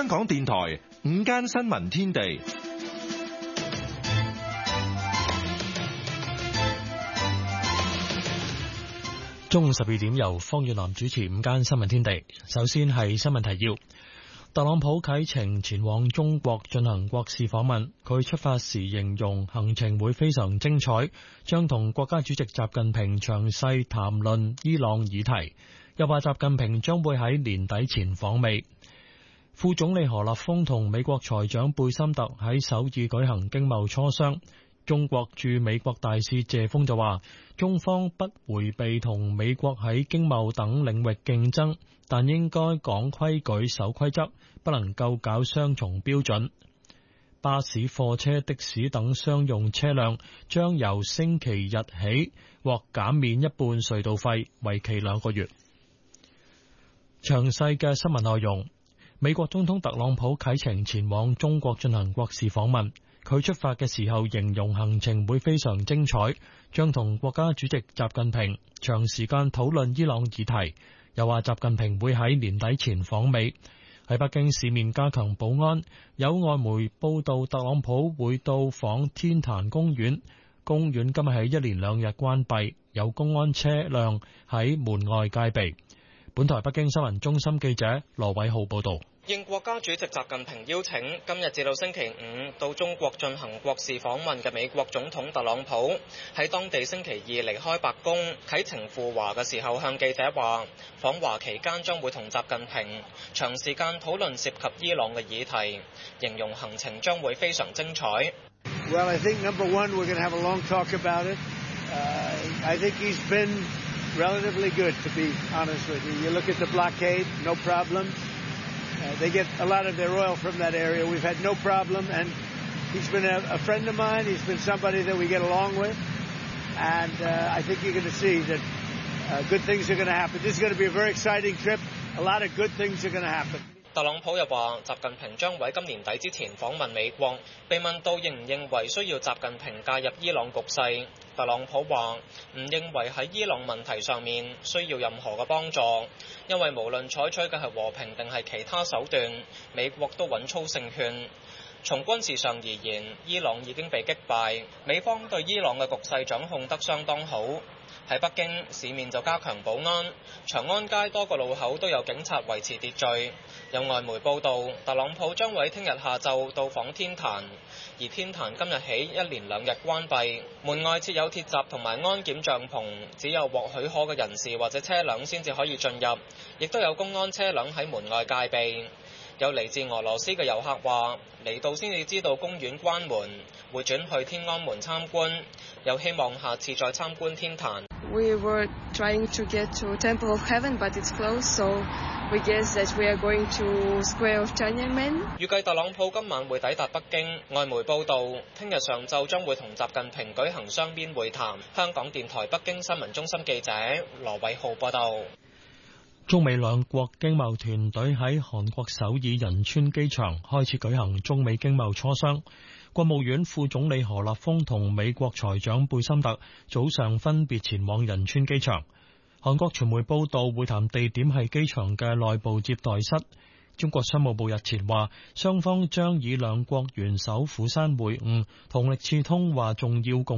香港電台午間新聞天地。 中午12點由方遠南主持午間新聞天地。首先係新聞提要。特朗普啟程前往中國進行國事訪問，佢出發時形容行程會非常精彩，將同國家主席習近平詳細談論伊朗議題，又話習近平將會喺年底前訪美。副總理何立峰同美國財長貝森特喺首爾舉行經貿磋商。中國駐美國大使謝鋒就話，中方不迴避同美國喺經貿等領域競爭，但應該講規矩守規則，不能夠搞雙重標準。巴士、貨車、的士等商用車輛將由星期日起獲減免一半隧道費，為期2個月。詳細嘅新聞內容。美國總統特朗普啟程前往中國進行國事訪問。佢出發嘅時候形容行程會非常精彩，將同國家主席習近平長時間討論伊朗議題，又話習近平會喺年底前訪美。喺北京市面加強保安，有外媒報道特朗普會到訪天壇公園，公園今日喺1連2日關閉，有公安車輛喺門外戒備。本台北京新聞中心記者羅偉浩報道。 應國家主席習近平邀請，今日至到星期五到中國進行國事訪問嘅美國總統特朗普，喺當地星期二離開白宮，啟程赴華嘅時候向記者話，訪華期間將會同習近平長時間討論涉及伊朗嘅議題，形容行程將會非常精彩。 Well, I think number one, we're going to have a long talk about it. I think he's been relatively good, to be honest with you. You look at the blockade, no problem.They get a lot of their oil from that area. We've had no problem, and he's been a friend of mine. He's been somebody that we get along with, and I think you're going to see that good things are going to happen. This is going to be a very exciting trip. A lot of good things are going to happen. 特朗普又話，習近平將會喺今年底之前訪問美國。被問到認唔認為需要習近平介入伊朗局勢，特朗普話唔認為喺伊朗問題上面需要任何嘅幫助，因為無論採取嘅係和平定係其他手段，美國都穩操勝券。從軍事上而言，伊朗已經被擊敗，美方對伊朗嘅局勢掌控得相當好。喺北京市面就加強保安，長安街多個路口都有警察維持秩序。有外媒報道，特朗普將會聽日下晝到訪天壇，而天壇今日起1連2日關閉，門外設有鐵閘同埋安檢帳篷，只有獲許可嘅人士或者車輛先至可以進入，亦都有公安車輛喺門外戒備。有嚟自俄羅斯嘅遊客話，嚟到先至知道公園關門，會轉去天安門參觀，又希望下次再參觀天壇。 We were trying to get to Temple of Heaven, but it's closed, so we guess that we are going to Square of Tiananmen. 預計特朗普今晚會抵達北京。外媒報道，聽日上晝將會同習近平舉行雙邊會談。香港電台北京新聞中心記者羅偉浩報道。 中美兩國經貿團隊喺韓國首爾仁川機場開始舉行中美經貿磋商。國務院副總理何立峰同美國財長貝森特早上分別前往仁川機場。韓國傳媒報道，會談地點係機場嘅內部接待室。中國商務部日前話，雙方將以兩國元首釜山會晤同歷次通話重要共